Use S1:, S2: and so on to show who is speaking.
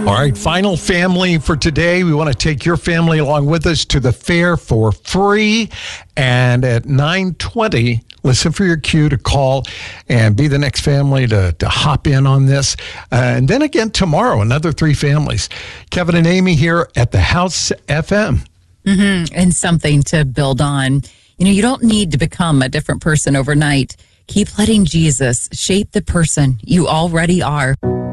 S1: All right, final family for today. We want to take your family along with us to the fair for free. And at 9:20, listen for your cue to call and be the next family to hop in on this. And then again tomorrow, another 3 families. Kevin and Amy here at the House FM.
S2: And something to build on. You know, you don't need to become a different person overnight. Keep letting Jesus shape the person you already are.